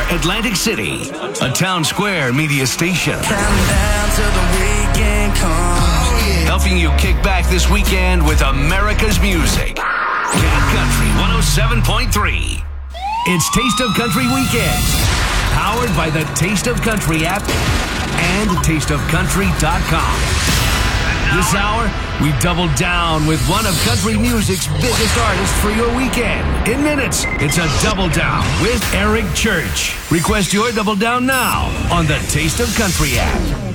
Atlantic City, a Town Square media station. Down till the weekend comes. Helping you kick back this weekend with America's music. King Country 107.3. It's Taste of Country Weekend. Powered by the Taste of Country app and tasteofcountry.com. This hour, we double down with one of country music's biggest artists for your weekend. In minutes, it's a Double Down with Eric Church. Request your Double Down now on the Taste of Country app.